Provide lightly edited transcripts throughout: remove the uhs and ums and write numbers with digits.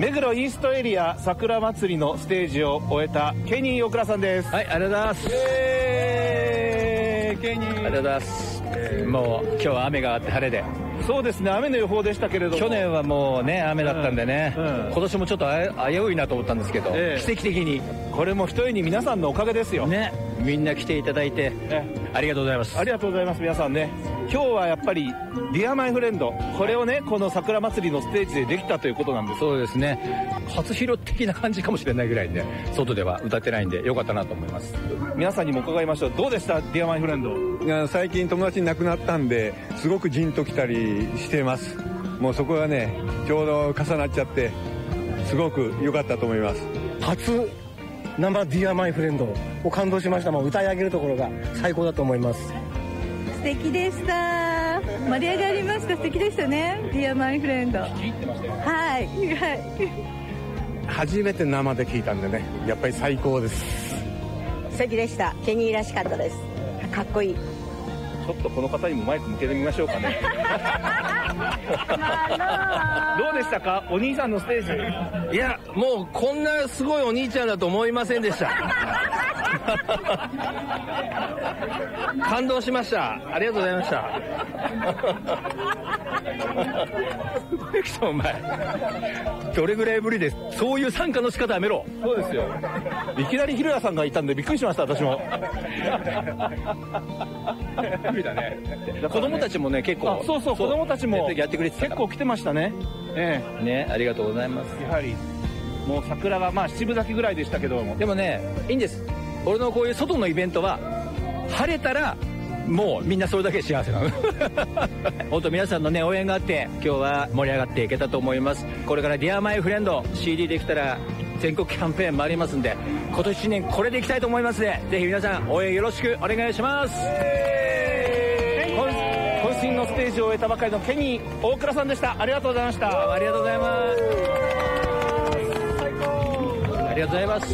目黒イーストエリア桜祭りのステージを終えたケニー大倉さんです。 はい、ありがとうございます。 ケニー、 ありがとうございます。もう今日は雨があって晴れで。 そうですね、雨の予報でしたけれども、 去年はもうね雨だったんでね、 今年もちょっと危ういなと思ったんですけど、奇跡的にこれもひとえに皆さんのおかげですよね。みんな来ていただいて、ありがとうございます。 ありがとうございます。皆さんね、今日はやっぱりディアマイフレンド、これをねこの桜祭りのステージでできたということなんです。 そうですね、初披露的な感じかもしれないぐらいね、外では歌ってないんでよかったなと思います。 皆さんにも伺いましょう。どうでしたディアマイフレンド。 いや、最近友達亡くなったんですごくジンときたりしてます。もうそこがねちょうど重なっちゃってすごく良かったと思います。 初生ディアマイフレンドを感動しました。もう歌い上げるところが最高だと思います。 素敵でした。盛り上がりました。素敵でしたね、ディアマイフレンド。はいはい初めて生で聞いたんでね、やっぱり最高です。 素敵でした。ケニーらしかったです。かっこいい。 ちょっとこの方にもマイク向けてみましょうかね。どうでしたか、お兄さんのステージ。 いや、もうこんなすごいお兄ちゃんだと思いませんでした。感動しました。ありがとうございました。エクソンお前どれぐらいぶりです。そういう参加の仕方やめろ。 そうですよ、いきなりひろやさんがいたんでびっくりしました、私も。 子供たちもね結構、 そうそう、子供たちもやってくれてた結構来てましたね。 ね、ありがとうございます。 やはりもう桜が7分咲きぐらいでしたけども、 でもねいいんです。俺のこういう外のイベントは晴れたらもうみんなそれだけ幸せなの。本当皆さんのね応援があって今日は盛り上がっていけたと思います。これからディアマイフレンド CD できたら全国キャンペーンもありますんで、今年1年これでいきたいと思いますので、ぜひ皆さん応援よろしくお願いします。 渾身のステージを終えたばかりのケニー大倉さんでした。ありがとうございました。 ありがとうございます。最高。ありがとうございます。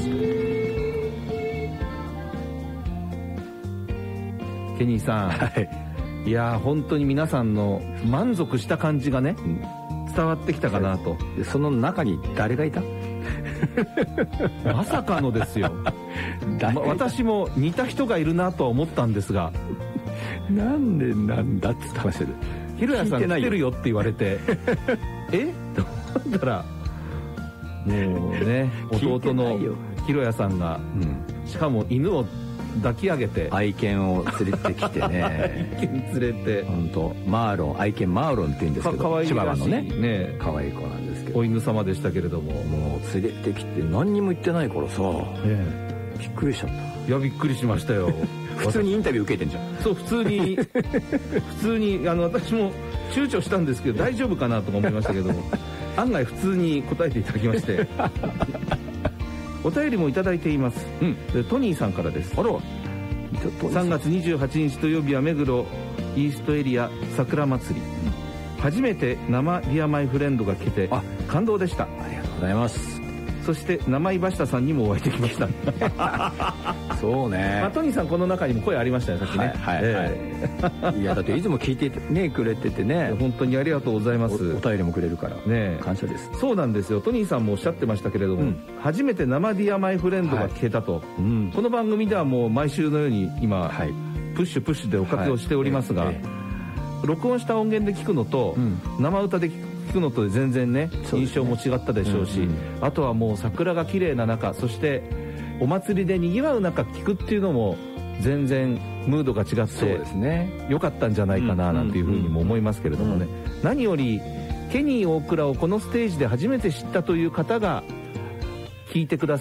ケニーさん、いや本当に皆さんの満足した感じがね、伝わってきたかなと。 その中に誰がいた？ まさかのですよ。私も似た人がいるなとは思ったんですが、 なんでなんだっつって話で、 ひろやさん来てるよって言われてと思ったら、もうね弟のひろやさんが、しかも犬を抱き上げて、 愛犬を連れてきてね。 愛犬連れて、 本当マーロン、愛犬マーロンって言うんですけど、 かわいいらしい千葉のね可愛い子なんですけど、 お犬様でしたけれども、 もう連れてきて何にも言ってないからさ、びっくりしちゃった。 いやびっくりしましたよ。 普通にインタビュー受けてんじゃん。 そう、普通に私も躊躇したんですけど大丈夫かなとか思いましたけども、案外普通に答えていただきまして。お便りもいただいています。トニーさんからです。3月28日土曜日は目黒イーストエリア桜祭り、初めて生ディアマイフレンドが来て感動でした。 ありがとうございます。 そして生井バシタさんにもお会いできました。 そうね、 トニーさんこの中にも声ありましたよ、さっきね。 いやだっていつも聞いてねくれててね、 本当にありがとうございます。 お便りもくれるからね、感謝です。 そうなんですよ、トニーさんもおっしゃってましたけれども、初めて生ディアマイフレンドが聞けたと、この番組ではもう毎週のように今、プッシュでおかけをしておりますが、録音した音源で聞くのと、生歌で聞くのと全然ね印象も違ったでしょうし、あとはもう桜が綺麗な中、そしてお祭りでにぎわう中聞くっていうのも全然ムードが違って良かったんじゃないかななんていうふうにも思いますけれどもね。何よりケニー大倉をこのステージで初めて知ったという方が聞いてください